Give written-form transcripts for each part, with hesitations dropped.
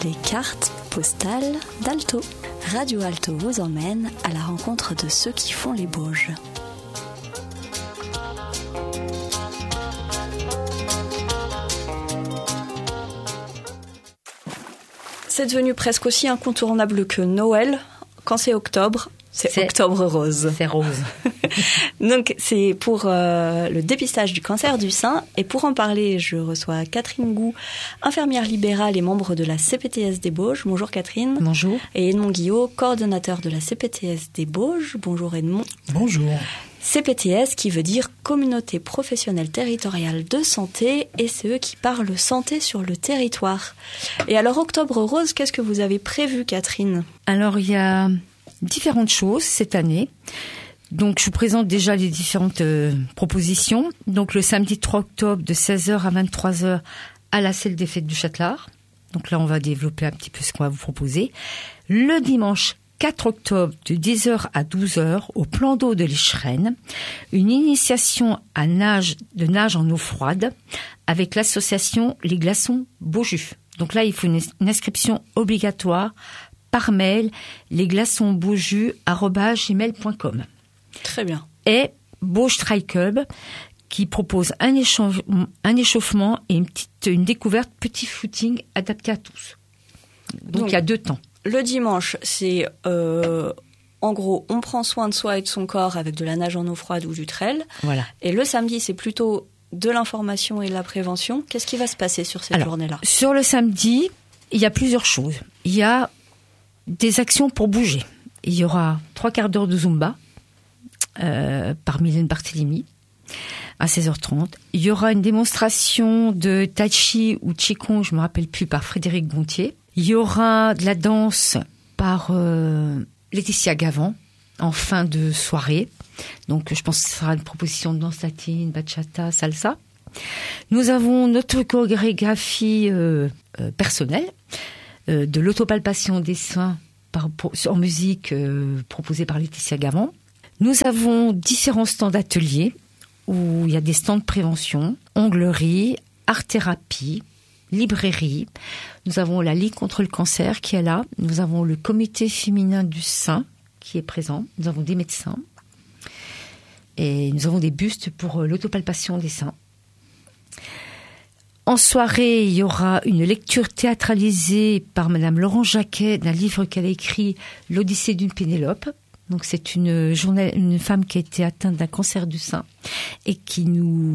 Les cartes postales d'Alto. Radio Alto vous emmène à la rencontre de ceux qui font les Bauges. C'est devenu presque aussi incontournable que Noël. Quand c'est octobre, c'est Octobre Rose. C'est rose. Donc, c'est pour le dépistage du cancer du sein. Et pour en parler, je reçois Catherine Gou, infirmière libérale et membre de la CPTS des Bauges. Bonjour Catherine. Bonjour. Et Edmond Guillot, coordonnateur de la CPTS des Bauges. Bonjour Edmond. Bonjour. CPTS qui veut dire Communauté professionnelle territoriale de santé, et c'est eux qui parlent santé sur le territoire. Et alors, Octobre Rose, qu'est-ce que vous avez prévu, Catherine ? Alors, il y a différentes choses cette année. Donc, je vous présente déjà les différentes propositions. Donc, le samedi 3 octobre de 16h à 23h à la salle des fêtes du Châtelard. Donc là, on va développer un petit peu ce qu'on va vous proposer. Le dimanche 4 octobre de 10h à 12h au plan d'eau de l'Écherenne, une initiation à nage en eau froide avec l'association Les Glaçons Beaujus. Donc là, il faut une inscription obligatoire par mail, lesglaçonsbeaujus@gmail.com. Très bien. Et Bauge Trail Club qui propose un échauffement et une découverte petit footing adapté à tous. Donc il y a 2 temps. Le dimanche, c'est en gros, on prend soin de soi et de son corps avec de la nage en eau froide ou du trail. Voilà. Et le samedi, c'est plutôt de l'information et de la prévention. Qu'est-ce qui va se passer sur cette journée-là ? Sur le samedi, il y a plusieurs choses. Il y a des actions pour bouger. Il y aura 3 quarts d'heure de Zumba par Mylène Barthélémy à 16h30. Il y aura une démonstration de Tai Chi ou Qigong, je ne me rappelle plus, par Frédéric Gontier. Il y aura de la danse par Laetitia Gavant en fin de soirée. Donc, je pense que ce sera une proposition de danse latine, bachata, salsa. Nous avons notre chorégraphie personnelle de l'autopalpation des seins en musique proposée par Laetitia Gavant. Nous avons différents stands d'ateliers où il y a des stands de prévention, onglerie, art-thérapie, librairie. Nous avons la Ligue contre le cancer qui est là. Nous avons le comité féminin du sein qui est présent. Nous avons des médecins. Et nous avons des bustes pour l'autopalpation des seins. En soirée, il y aura une lecture théâtralisée par Madame Laurence Jacquet d'un livre qu'elle a écrit, L'Odyssée d'une Pénélope. Donc c'est une femme qui a été atteinte d'un cancer du sein et qui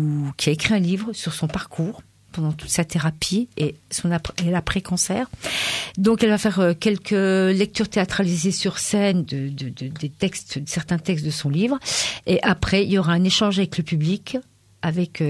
a écrit un livre sur son parcours pendant toute sa thérapie et l'après-cancer. Donc elle va faire quelques lectures théâtralisées sur scène de certains textes de son livre. Et après, il y aura un échange avec le public, avec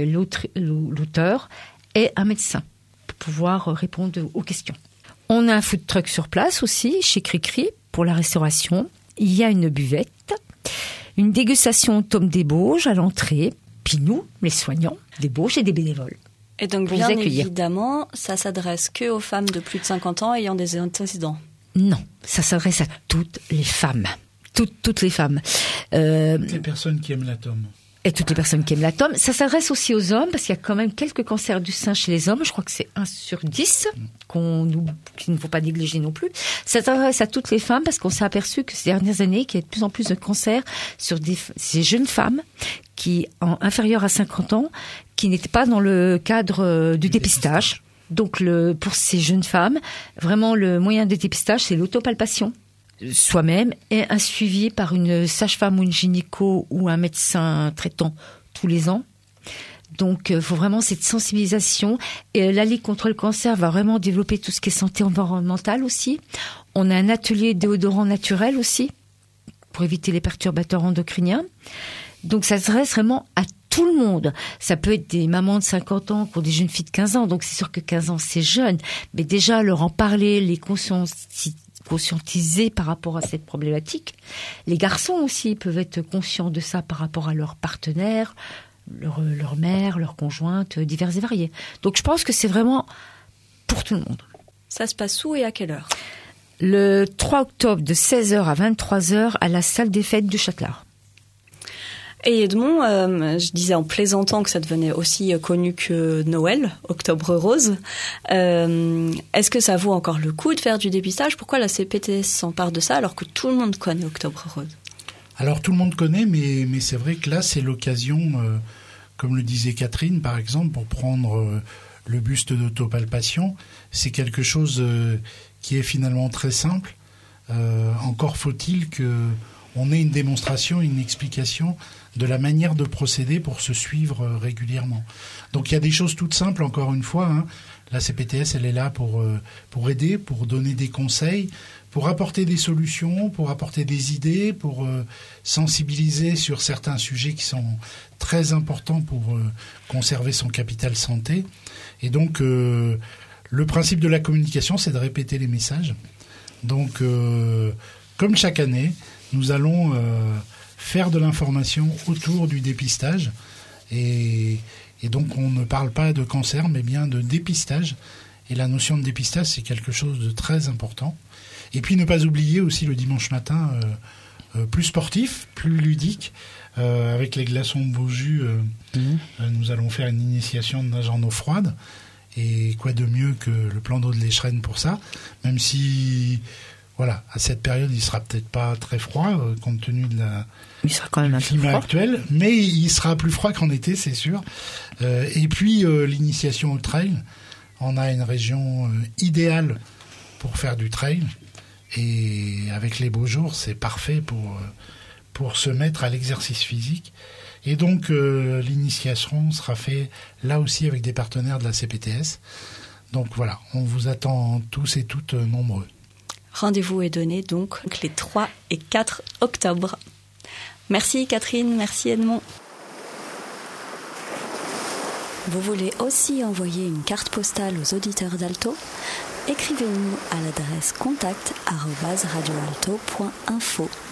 l'auteur et un médecin pour pouvoir répondre aux questions. On a un food truck sur place aussi, chez Cricri, pour la restauration. Il y a une buvette, une dégustation Tome des Bauges à l'entrée, puis nous, les soignants, des Bauges et des bénévoles. Et donc, bien évidemment, ça s'adresse que aux femmes de plus de 50 ans ayant des antécédents. Non, ça s'adresse à toutes les femmes. Toutes les femmes. Toutes les personnes qui aiment l'atome. Et toutes les personnes qui aiment l'atome. Ça s'adresse aussi aux hommes, parce qu'il y a quand même quelques cancers du sein chez les hommes. Je crois que c'est 1 sur 10 qu'il ne faut pas négliger non plus. Ça s'adresse à toutes les femmes, parce qu'on s'est aperçu que ces dernières années, qu'il y a de plus en plus de cancers sur ces jeunes femmes inférieures à 50 ans, qui n'étaient pas dans le cadre du dépistage. Donc, pour ces jeunes femmes, vraiment, le moyen de dépistage, c'est l'autopalpation soi-même et un suivi par une sage-femme ou une gynéco ou un médecin traitant tous les ans. Donc, il faut vraiment cette sensibilisation. Et la Ligue contre le cancer va vraiment développer tout ce qui est santé environnementale aussi. On a un atelier déodorant naturel aussi pour éviter les perturbateurs endocriniens. Donc, ça s'adresse vraiment à tout le monde. Ça peut être des mamans de 50 ans qui ont des jeunes filles de 15 ans. Donc, c'est sûr que 15 ans, c'est jeune. Mais déjà, leur en parler, les conscientiser par rapport à cette problématique. Les garçons aussi peuvent être conscients de ça par rapport à leur partenaire, leur mère, leur conjointe, divers et variés. Donc, je pense que c'est vraiment pour tout le monde. Ça se passe où et à quelle heure ? Le 3 octobre de 16h à 23h à la salle des fêtes du Châtelard. Et Edmond, je disais en plaisantant que ça devenait aussi connu que Noël, Octobre Rose. Est-ce que ça vaut encore le coup de faire du dépistage ? Pourquoi la CPTS s'empare de ça alors que tout le monde connaît Octobre Rose ? Alors tout le monde connaît, mais c'est vrai que là c'est l'occasion, comme le disait Catherine par exemple, pour prendre le buste d'autopalpation. C'est quelque chose qui est finalement très simple. Encore faut-il qu'on ait une démonstration, une explication de la manière de procéder pour se suivre régulièrement. Donc il y a des choses toutes simples, encore une fois. Hein. La CPTS, elle est là pour aider, pour donner des conseils, pour apporter des solutions, pour apporter des idées, pour sensibiliser sur certains sujets qui sont très importants pour conserver son capital santé. Et donc, le principe de la communication, c'est de répéter les messages. Donc, comme chaque année, nous allons faire de l'information autour du dépistage. Et donc, on ne parle pas de cancer, mais bien de dépistage. Et la notion de dépistage, c'est quelque chose de très important. Et puis, ne pas oublier aussi le dimanche matin, plus sportif, plus ludique. Avec les glaçons de Beaujus, nous allons faire une initiation de nage en eau froide. Et quoi de mieux que le plan d'eau de l'Échrennes pour ça, même si... Voilà, à cette période, il sera peut-être pas très froid, compte tenu de il sera quand même du climat actuel, mais il sera plus froid qu'en été, c'est sûr. Et puis, l'initiation au trail, on a une région idéale pour faire du trail. Et avec les beaux jours, c'est parfait pour se mettre à l'exercice physique. Et donc, l'initiation sera faite là aussi avec des partenaires de la CPTS. Donc voilà, on vous attend tous et toutes nombreux. Rendez-vous est donné donc les 3 et 4 octobre. Merci Catherine, merci Edmond. Vous voulez aussi envoyer une carte postale aux auditeurs d'Alto ? Écrivez-nous à l'adresse contact@radioalto.info.